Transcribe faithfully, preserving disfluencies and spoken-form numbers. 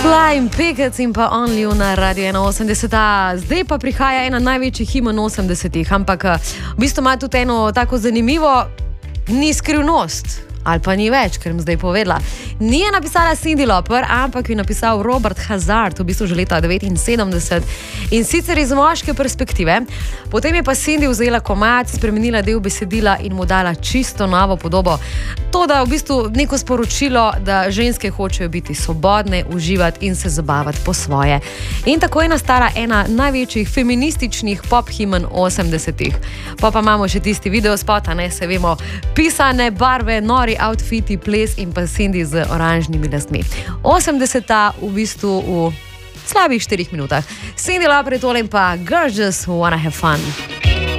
Flying Pickets in pa Only You na Radio ena osemdeset. Zdaj pa prihaja ena največjih himen osemdesetih, ampak v bistvu ima tudi eno tako zanimivo, ni skrivnost. Ali pa ni več, ker jim zdaj povedala. Ni je napisala Cyndi Lauper, ampak je napisal Robert Hazard, v bistvu že leta devetinsedemdeset, in sicer iz moške perspektive. Potem je pa Cyndi vzela komad, spremenila del besedila in mu dala čisto novo podobo. To, da v bistvu neko sporočilo, da ženske hočejo biti svobodne, uživati in se zabavati po svoje. In tako je nastala ena največjih feminističnih pop himen osemdesetih. Pa pa imamo še tisti videospot, ne, se vemo, pisane barve, nori outfiti, ples in pa Cyndi z oranžnimi lastmi. osemdeseta v bistvu v slabih štirih minutah. Cyndi Lauper je tole in pa Girls Just Wanna Have Fun.